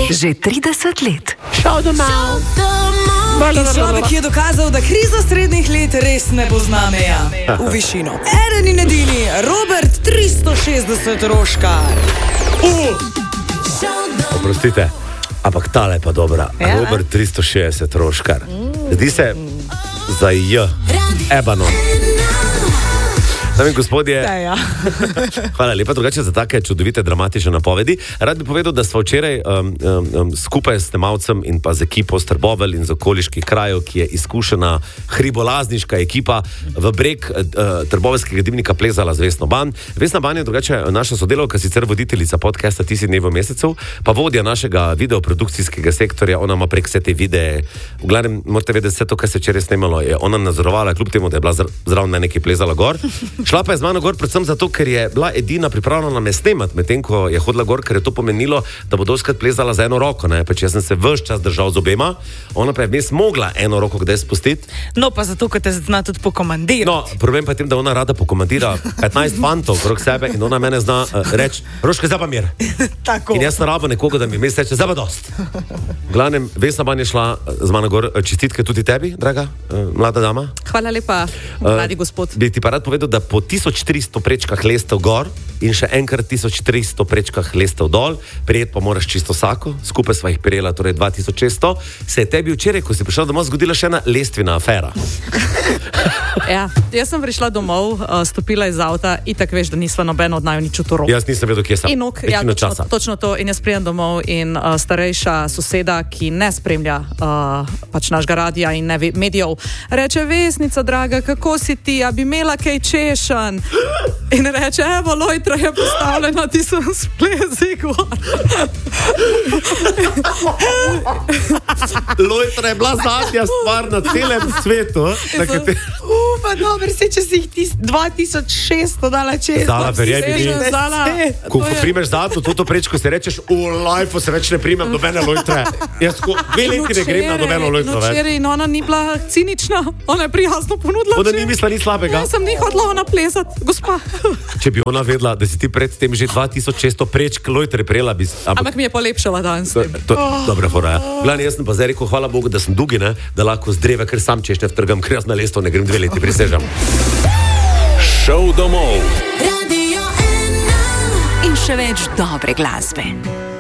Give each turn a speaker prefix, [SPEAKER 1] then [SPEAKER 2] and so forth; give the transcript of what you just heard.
[SPEAKER 1] že 30 let.
[SPEAKER 2] Šel domov.
[SPEAKER 3] Človek je dokazal, da kriza srednjih let res ne pozna meja v višino. Eden in edini, Robert 360 Roškar.
[SPEAKER 2] Oprostite, ampak tale pa dobra.
[SPEAKER 3] Ja,
[SPEAKER 2] Robert 360 Roškar. Zdi se za J. Ebanon. Dame in gospodje,
[SPEAKER 3] Ja.
[SPEAKER 2] hvala lepa drugače za take čudovite, dramatične napovedi. Rad bi povedal, da smo včeraj skupaj s snemalcem in pa z ekipo Strbovelj in z okoliških krajev, ki je izkušena hribolazniška ekipa, v breg Trboveljskega dimnika plezala z Vesno Ban. Vesna Ban je drugače naša sodelavka, sicer voditeljica podcasta Ti si dnev v mesecu, pa vodja našega videoprodukcijskega sektorja. Ona ima prek vse te videe. V glavnem, morate vedeti, vse to, kar se včeraj snemalo, je ona nadzorovala, kljub temu, da je bila zraven na nekaj plezala gor. Šla pa je z mano gor predvsem zato, ker je bila edina pripravljena me snemati, medtem ko je hodila gor, ker je to pomenilo, da bo doskrat plezala za eno roko. Pač jaz sem se ves čas držal z obema, ona pa je vmes mogla eno roko kdaj spustiti.
[SPEAKER 3] No, pa zato, ker te zna tudi pokomandirati.
[SPEAKER 2] No, problem pa je tem, da ona rada pokomandira 15 fantov okrog sebe in ona mene zna reči, Roška, zdaj pa mir.
[SPEAKER 3] Tako.
[SPEAKER 2] In jaz sem rabo nekoga, da mi vmes reče, zdaj pa dost. V glavnem, Vesna Ban je šla z mano gor. Čestitke tudi tebi, draga mlada dama.
[SPEAKER 3] Hvala lepa, mladi gospod.
[SPEAKER 2] Bi ti pa rad povedal, da po 1400 prečkah lestev gor in še enkrat 1400 prečkah lestev dol, prijet pa moraš čisto vsako, skupaj sva jih prijela, torej 2600, se je tebi včeraj, ko si prišla domov, zgodila še ena lestvina afera.
[SPEAKER 4] Ja, jaz sem prišla domov, stopila iz avta in tako veš, da nisva nobeno od naju nič utorok.
[SPEAKER 2] Jaz nisem vedel, kje sem.
[SPEAKER 4] Ja, točno to. In jaz pridem domov in starejša soseda, ki ne spremlja pač našega radija in ne medijev, reče, Vesnica, draga, kako si ti, a bi imela kaj češen? In reče, evo, lojtra je postavljena, ti sem splezi gor.
[SPEAKER 2] Lojtra je bila zadnja stvar na celem svetu.
[SPEAKER 3] Pa dobro, če si jih 2600 dala čez.
[SPEAKER 2] Zala, verjemi mi. Ko primeš zadnjo to prečko, si rečeš, v lajfu se več ne primem nobene lojtre. Jaz 2 leti ne grem na nobeno lojtro več.
[SPEAKER 4] In ona ni bila cinična, ona je prijazno ponudila.
[SPEAKER 2] Ona ni mislila ni slabega.
[SPEAKER 4] Jaz sem ni hodila ona plezat, gospa.
[SPEAKER 2] Če bi ona vedela, da si ti predtem že 2600 prečk lojtre prejela, bi...
[SPEAKER 4] Ampak mi je polepšala danes.
[SPEAKER 2] Dobra fora, ja. Glavni, jaz sem pa zdaj rekel, hvala Bogu, da sem dugi, da lahko z dreve, ker sam češnje vtrgam, ker jaz na lesto ne grem 2 leti, prisežem.
[SPEAKER 1] Šel domov. Radio 1. In še več dobre glasbe.